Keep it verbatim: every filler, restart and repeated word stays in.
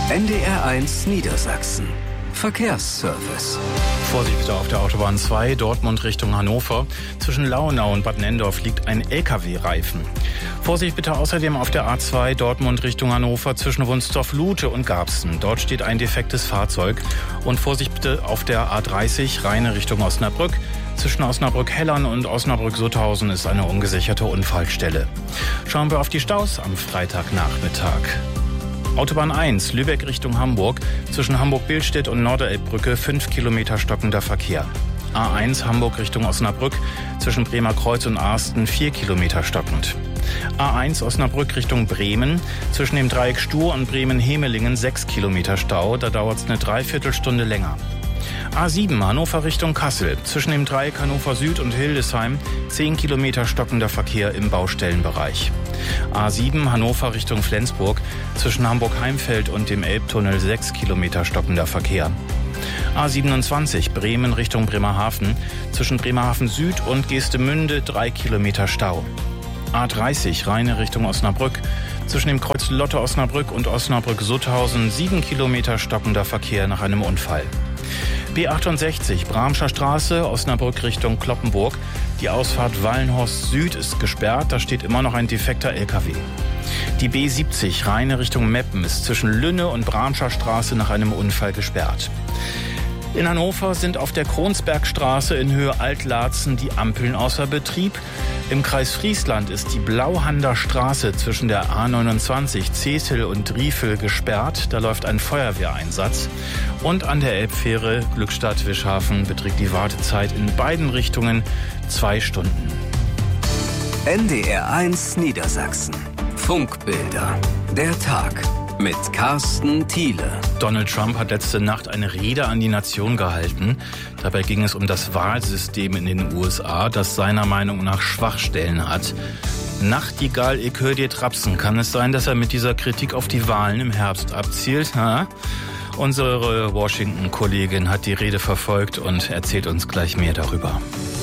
N D R eins Niedersachsen. Verkehrsservice. Vorsicht bitte auf der Autobahn zwei, Dortmund Richtung Hannover. Zwischen Lauenau und Bad Nendorf liegt ein L K W-Reifen. Vorsicht bitte außerdem auf der A zwei, Dortmund Richtung Hannover, zwischen Wunstorf-Lute und Garbsen. Dort steht ein defektes Fahrzeug. Und Vorsicht bitte auf der A dreißig, Rheine Richtung Osnabrück. Zwischen Osnabrück-Hellern und Osnabrück-Sutthausen ist eine ungesicherte Unfallstelle. Schauen wir auf die Staus am Freitagnachmittag. Autobahn eins, Lübeck Richtung Hamburg, zwischen Hamburg-Billstedt und Norderelbbrücke fünf Kilometer stockender Verkehr. A eins Hamburg Richtung Osnabrück, zwischen Bremer Kreuz und Arsten vier Kilometer stockend. A eins Osnabrück Richtung Bremen, zwischen dem Dreieck Stur und Bremen-Hemelingen sechs Kilometer Stau, da dauert es eine Dreiviertelstunde länger. A sieben Hannover Richtung Kassel, zwischen dem Dreieck Hannover Süd und Hildesheim zehn Kilometer stockender Verkehr im Baustellenbereich. A sieben Hannover Richtung Flensburg, zwischen Hamburg-Heimfeld und dem Elbtunnel sechs Kilometer stockender Verkehr. A siebenundzwanzig Bremen Richtung Bremerhaven, zwischen Bremerhaven Süd und Geestemünde drei Kilometer Stau. A dreißig Rheine Richtung Osnabrück, zwischen dem Kreuz Lotte Osnabrück und Osnabrück-Sutthausen sieben Kilometer stockender Verkehr nach einem Unfall. B achtundsechzig Bramscher Straße, Osnabrück Richtung Cloppenburg. Die Ausfahrt Wallenhorst Süd ist gesperrt, da steht immer noch ein defekter L K W. Die B siebzig Rheine Richtung Meppen ist zwischen Lünne und Bramscher Straße nach einem Unfall gesperrt. In Hannover sind auf der Kronsbergstraße in Höhe Altlatzen die Ampeln außer Betrieb. Im Kreis Friesland ist die Blauhander Straße zwischen der A neunundzwanzig Zethel und Riefel gesperrt. Da läuft ein Feuerwehreinsatz. Und an der Elbfähre Glückstadt-Wischhafen beträgt die Wartezeit in beiden Richtungen zwei Stunden. N D R eins Niedersachsen. Funkbilder. Der Tag. Mit Carsten Thiele. Donald Trump hat letzte Nacht eine Rede an die Nation gehalten. Dabei ging es um das Wahlsystem in den U S A, das seiner Meinung nach Schwachstellen hat. Nachtigall, ich hör dir trapsen. Kann es sein, dass er mit dieser Kritik auf die Wahlen im Herbst abzielt? Ha? Unsere Washington-Kollegin hat die Rede verfolgt und erzählt uns gleich mehr darüber.